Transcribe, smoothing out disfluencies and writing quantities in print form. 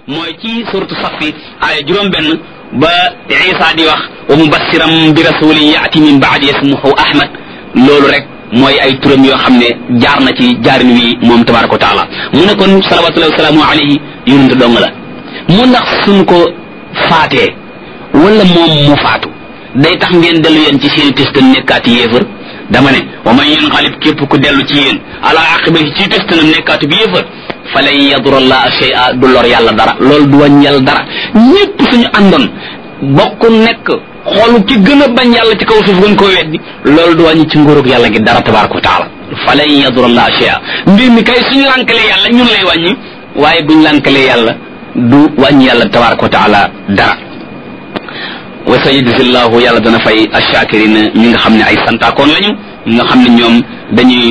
mooy ci suratu Safi aaya juróom benn ba Isa di wax wa mubassiram bi rasulin yaati min ba'di ismuhu Ahmad loolu rek mooy ay turam yoo xam ne jaar na ci jaarin wi moom tabaraka wa taala mu ne kon salawatullahi wa salaamu alayhi yonent dong la mu ndax suñ ko faatee wala moom mu faatu day tax ngeen dellu yéen ci seeni testan nekkaati yéefar dama ne wa man yanqalib képp ku dellu ci yéen ala aqibihi ci testanam nekkaatu bi yéefar falan yadurra allaha shay'a du lor yàlla dara loolu du wàññi yàlla dara ñépp suñu àndoon bokk nekk xoolu ki gën a bañ yàlla ci kaw suuf gën koo weddi loolu du wàññi ci nguurug yàlla gi dara tabaraka wa taala falan yadurra allaha shay'a mbir mi kay suñu lànkalee yàlla ñun lay wàññi waaye buñ lànkalee yàlla du wàññi yàlla tabaraka wa taala dara wa sayajzillahu yàlla dana fay ash-shakirina ñi nga xam ne ay santaakoon lañu ñi nga xam ne ñoom dañuy